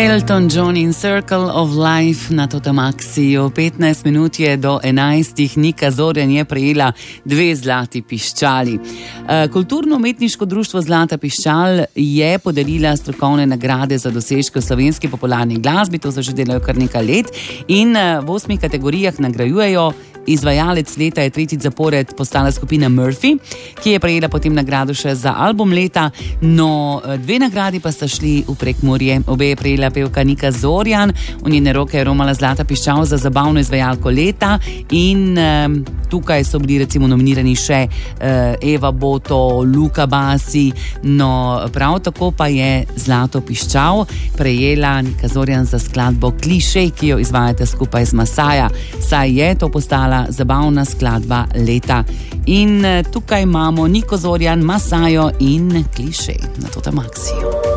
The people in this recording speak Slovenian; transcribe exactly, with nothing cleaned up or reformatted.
Elton John in Circle of Life na Totamaxiju. petnajst minut je do enajstih. Nika Zorjan je prejela dve zlati piščali. Kulturno-umetniško društvo Zlata piščal je podelila strokovne nagrade za dosežke v slovenski popularni glasbi. To se že delajo kar nekaj let in v osmih kategorijah nagrajujejo. Izvajalec leta je tretjič zapored postala skupina Murphy, ki je prejela potem nagrado še za album leta. No, dve nagradi pa sta šli v Prekmurje. Obe je prejela pevka Nika Zorjan, v njene roke je romala Zlata piščal za zabavno izvajalko leta in um, tukaj so bili recimo nominirani še uh, Eva Boto, Luka Basi. No, prav tako pa je Zlato piščal prejela Nika Zorjan za skladbo Klišej, ki jo izvajate skupaj z Masaja. Saj je to postala zabavna skladba leta. In tukaj imamo Niko Zorjan, Masajo in Klišej na Totamaxiju.